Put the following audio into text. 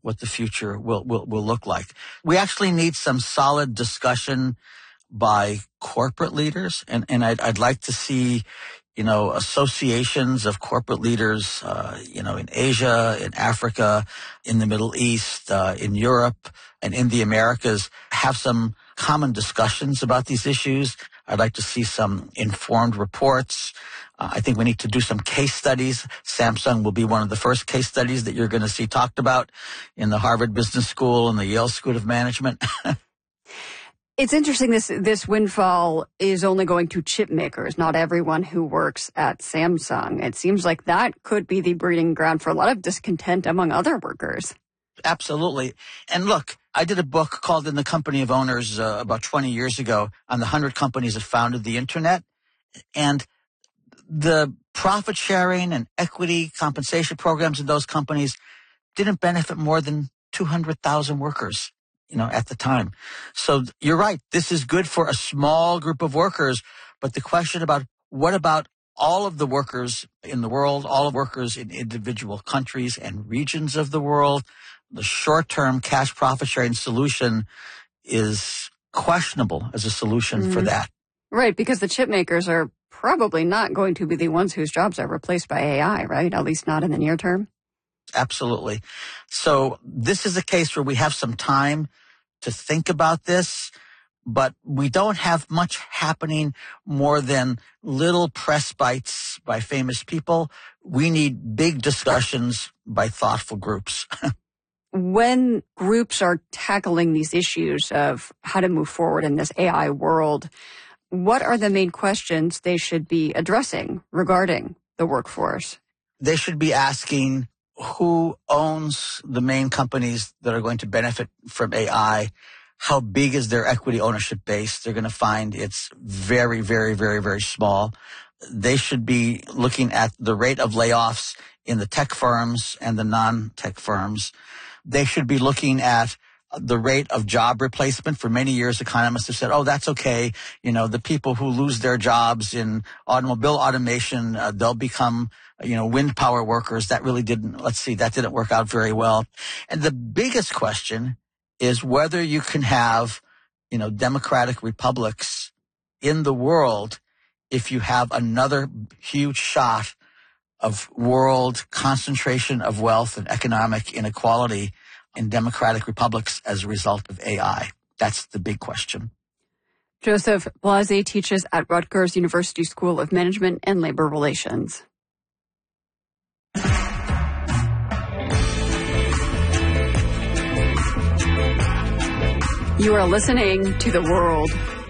what the future will look like. We actually need some solid discussion by corporate leaders, and I'd like to see, associations of corporate leaders, in Asia, in Africa, in the Middle East, in Europe, and in the Americas have some common discussions about these issues. I'd like to see some informed reports. I think we need to do some case studies. Samsung will be one of the first case studies that you're going to see talked about in the Harvard Business School and the Yale School of Management. It's interesting, this windfall is only going to chip makers, not everyone who works at Samsung. It seems like that could be the breeding ground for a lot of discontent among other workers. Absolutely. And look, I did a book called In the Company of Owners about 20 years ago on the 100 companies that founded the Internet. And the profit sharing and equity compensation programs in those companies didn't benefit more than 200,000 workers, at the time. So you're right. This is good for a small group of workers. But the question about what about all of the workers in the world, all of workers in individual countries and regions of the world, the short-term cash profit sharing solution is questionable as a solution for that. Right, because the chip makers are probably not going to be the ones whose jobs are replaced by AI, right? At least not in the near term. Absolutely. So this is a case where we have some time to think about this, but we don't have much happening more than little press bites by famous people. We need big discussions by thoughtful groups. When groups are tackling these issues of how to move forward in this AI world, what are the main questions they should be addressing regarding the workforce? They should be asking who owns the main companies that are going to benefit from AI. How big is their equity ownership base? They're going to find it's very, very, very, very small. They should be looking at the rate of layoffs in the tech firms and the non-tech firms. They should be looking at the rate of job replacement. For many years, economists have said, that's okay. The people who lose their jobs in automobile automation, they'll become, wind power workers. That really didn't work out very well. And the biggest question is whether you can have, democratic republics in the world if you have another huge shot of world concentration of wealth and economic inequality in democratic republics as a result of AI. That's the big question. Joseph Blasi teaches at Rutgers University School of Management and Labor Relations. You are listening to The World.